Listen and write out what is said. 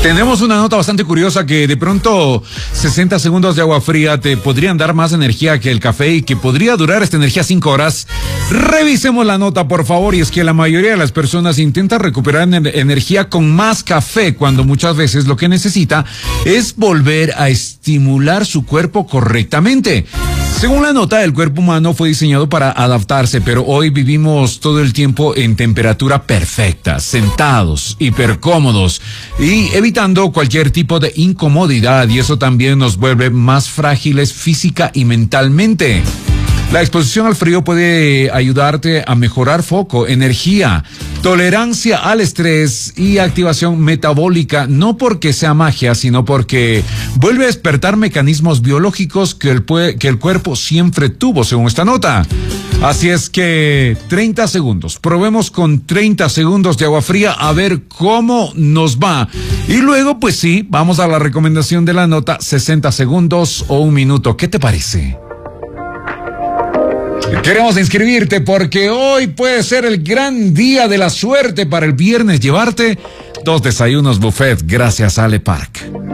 Tenemos una nota bastante curiosa que de pronto 60 segundos de agua fría te podrían dar más energía que el café y que podría durar esta energía 5 horas. Revisemos la nota, por favor, y es que la mayoría de las personas intenta recuperar energía con más café cuando muchas veces lo que necesita es volver a estimular su cuerpo correctamente. Según la nota, el cuerpo humano fue diseñado para adaptarse, pero hoy vivimos todo el tiempo en temperatura perfecta, sentados, hipercómodos y evitando cualquier tipo de incomodidad, y eso también nos vuelve más frágiles física y mentalmente. La exposición al frío puede ayudarte a mejorar foco, energía, tolerancia al estrés y activación metabólica, no porque sea magia, sino porque vuelve a despertar mecanismos biológicos que el cuerpo siempre tuvo, según esta nota. Así es que 30 segundos, probemos con 30 segundos de agua fría a ver cómo nos va. Y luego, pues sí, vamos a la recomendación de la nota, 60 segundos o 1 minuto. ¿Qué te parece? Queremos inscribirte porque hoy puede ser el gran día de la suerte para el viernes llevarte 2 desayunos buffet gracias a Ale Park.